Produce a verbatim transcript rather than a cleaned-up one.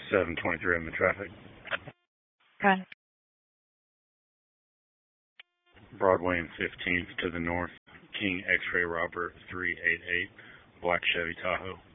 seven twenty-three, I'm in traffic. Okay. Broadway and fifteenth to the north. King X-Ray Robert three eight eight, black Chevy Tahoe.